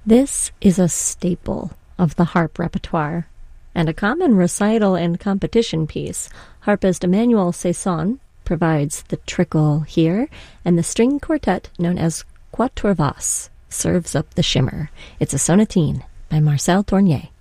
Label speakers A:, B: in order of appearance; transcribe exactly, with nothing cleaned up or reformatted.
A: This is a staple of the harp repertoire, and a common recital and competition piece. Harpist Emmanuel Saison provides the trickle here, and the string quartet, known as Quatuor Basse, serves up the shimmer. It's a sonatine by Marcel Tournier.